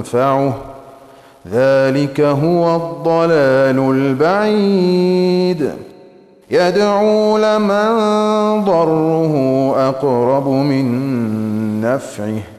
ينفعه، ذلك هو الضلال البعيد. يدعو لمن ضره أقرب من نفعه